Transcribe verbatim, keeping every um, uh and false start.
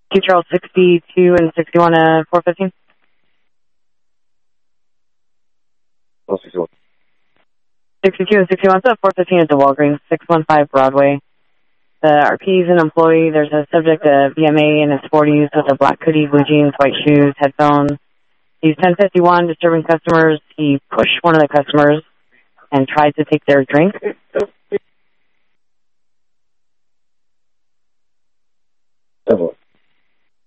Q Charles sixty-two and sixty-one to four fifteen. Oh, sixty-one. sixty-two and sixty-one to four fifteen at the Walgreens, six one five Broadway. The R P is an employee. There's a subject of B M A in his forties with a black hoodie, blue jeans, white shoes, headphones. He's ten fifty-one, disturbing customers. He pushed one of the customers and tried to take their drink.